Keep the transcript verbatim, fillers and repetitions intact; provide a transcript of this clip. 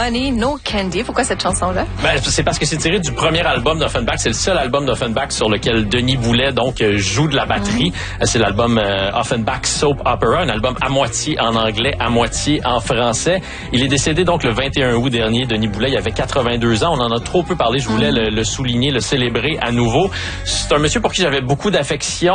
Money, No Candy. Pourquoi cette chanson-là? Ben, c'est parce que c'est tiré du premier album d'Offenbach. C'est le seul album d'Offenbach sur lequel Denis Boulet donc joue de la batterie. Mm-hmm. C'est l'album euh, Offenbach Soap Opera, un album à moitié en anglais, à moitié en français. Il est décédé donc le vingt et un août dernier. Denis Boulet, il avait quatre-vingt-deux ans. On en a trop peu parlé. Je voulais mm-hmm. le, le souligner, le célébrer à nouveau. C'est un monsieur pour qui j'avais beaucoup d'affection.